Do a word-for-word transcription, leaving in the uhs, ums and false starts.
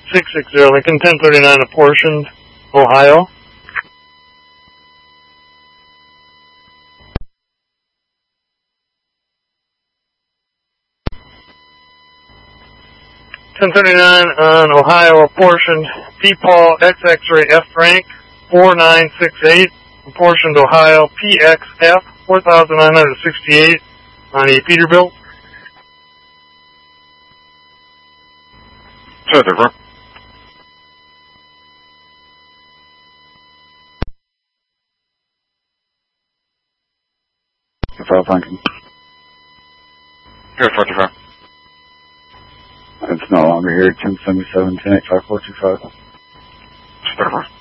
six six zero, Lincoln ten thirty-nine, apportioned, Ohio. ten thirty-nine on Ohio, apportioned, P. Paul, X X-ray, F. Frank, four nine six eight, apportioned, Ohio, P X F, four thousand nine hundred sixty-eight, on a Peterbilt. Sure, sir. Five Lincoln. Here, forty-five. It's no longer here. ten seventy-seven, ten eight five four two five. forty-five.